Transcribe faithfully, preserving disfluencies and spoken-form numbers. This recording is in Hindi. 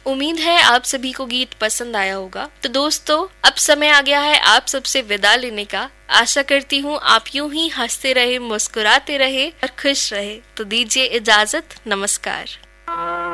उम्मीद है आप सभी को गीत पसंद आया होगा। तो दोस्तों, अब समय आ गया है आप सबसे विदा लेने का। आशा करती हूँ आप यूं ही हंसते रहे, मुस्कुराते रहे और खुश रहे। तो दीजिए इजाजत, नमस्कार।